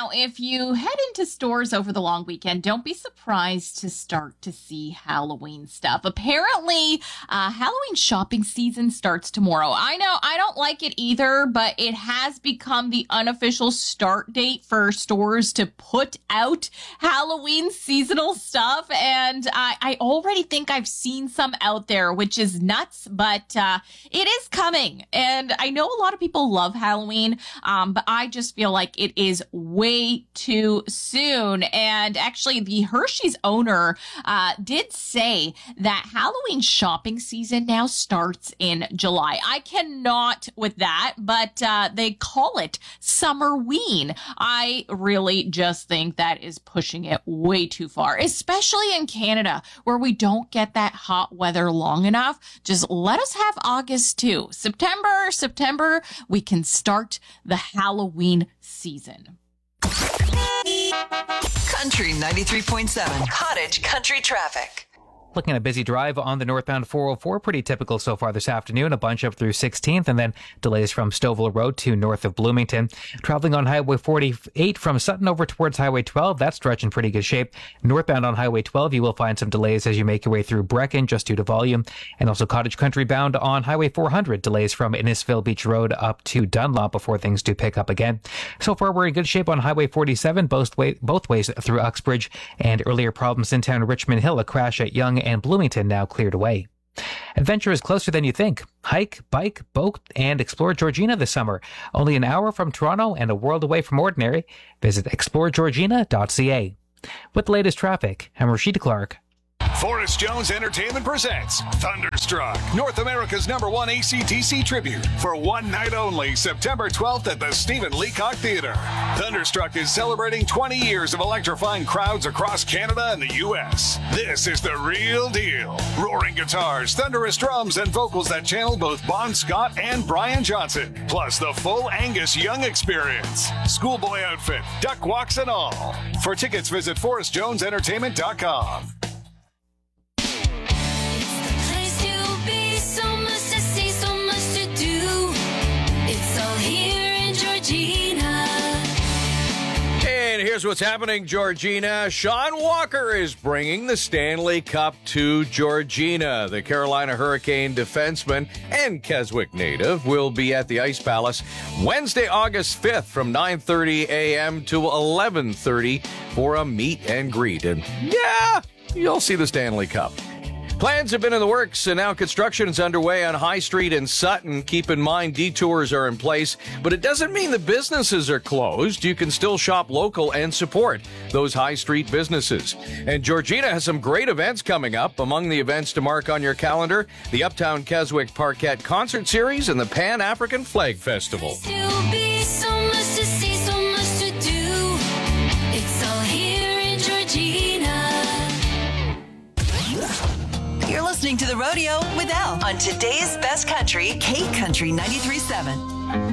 Now, if you head into stores over the long weekend, don't be surprised to start to see Halloween stuff. Apparently, Halloween shopping season starts tomorrow. I know I don't like it either, but it has become the unofficial start date for stores to put out Halloween seasonal stuff. And I already think I've seen some out there, which is nuts, but it is coming. And I know a lot of people love Halloween, but I just feel like it is way too soon. And actually, the Hershey's owner did say that Halloween shopping season now starts in July. I cannot with that, but they call it Summerween. I really just think that is pushing it way too far, especially in Canada, where we don't get that hot weather long enough. Just let us have August too. September, we can start the Halloween season. Country 93.7, Cottage Country Traffic. Looking at a busy drive on the northbound 404, pretty typical so far this afternoon, a bunch up through 16th, and then delays from Stouffville Road to north of Bloomington. Traveling on Highway 48 from Sutton over towards Highway 12, that stretch in pretty good shape. Northbound on Highway 12, you will find some delays as you make your way through Brecken, just due to volume. And also Cottage Country bound on Highway 400, delays from Innisfil Beach Road up to Dunlop before things do pick up again. So far, we're in good shape on Highway 47, both ways through Uxbridge, and earlier problems in town Richmond Hill, a crash at Yonge and Bloomington now cleared away. Adventure is closer than you think. Hike, bike, boat, and explore Georgina this summer. Only an hour from Toronto and a world away from ordinary. Visit exploregeorgina.ca. With the latest traffic, I'm Rashida Clark. Forrest Jones Entertainment presents Thunderstruck, North America's #1 AC/DC tribute, for one night only, September 12th at the Stephen Leacock Theatre. Thunderstruck is celebrating 20 years of electrifying crowds across Canada and the U.S. This is the real deal. Roaring guitars, thunderous drums, and vocals that channel both Bon Scott and Brian Johnson, plus the full Angus Young experience. Schoolboy outfit, duck walks and all. For tickets, visit forrestjonesentertainment.com. And here's what's happening, Georgina. Sean Walker is bringing the Stanley Cup to Georgina. The Carolina Hurricane defenseman and Keswick native will be at the Ice Palace Wednesday, August 5th from 9:30 a.m. to 11:30 for a meet and greet. And yeah, you'll see the Stanley Cup. Plans have been in the works, and now construction is underway on High Street in Sutton. Keep in mind, detours are in place, but it doesn't mean the businesses are closed. You can still shop local and support those High Street businesses. And Georgina has some great events coming up. Among the events to mark on your calendar, the Uptown Keswick Parkette Concert Series and the Pan-African Flag Festival. You're listening to The Rodeo with Al on today's best country, K Country 93.7.